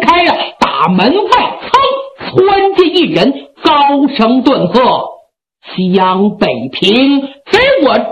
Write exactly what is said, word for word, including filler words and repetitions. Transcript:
开了，大门外噌窜进一人，高声顿喝：向北平给我